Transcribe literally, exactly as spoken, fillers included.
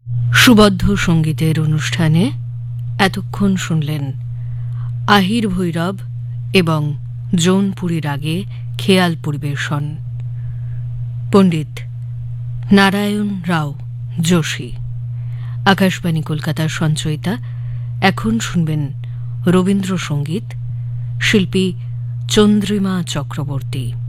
সুবদ্ধ সঙ্গীতের অনুষ্ঠানে এতক্ষণ শুনলেন আহির ভৈরব এবং জৌনপুরী রাগে খেয়াল পরিবেশন। পণ্ডিত নারায়ণ রাও যোশী। আকাশবাণী কলকাতার সঞ্চয়িতা। এখন শুনবেন রবীন্দ্রসঙ্গীত, শিল্পী চন্দ্রিমা চক্রবর্তী।